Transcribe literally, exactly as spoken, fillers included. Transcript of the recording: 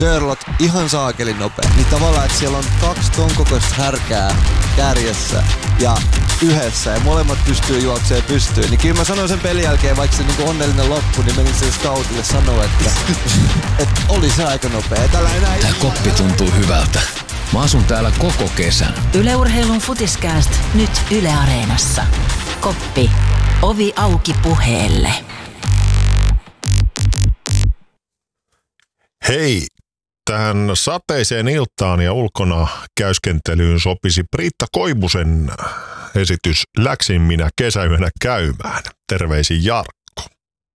Görlot ihan saakelin nopea. Niin tavallaan, että siellä on kaksi ton kokoista härkää kärjessä ja yhdessä ja molemmat pystyy juokseen pystyyn. Niin kyllä mä sanoin sen pelin jälkeen, vaikka se niinku onnellinen loppu, niin menin sen scoutille sanoa, että, että oli se aika nopea. Tällä enää Tää koppi tuntuu hyvältä. Mä asun täällä koko kesän. Yle Urheilun Futiskääst nyt Yle Areenassa. Koppi. Ovi auki puheelle. Hei, tähän sateiseen iltaan ja ulkona käyskentelyyn sopisi Priitta Koivusen esitys Läksin minä kesäyönä käymään. Terveisin Jarkko.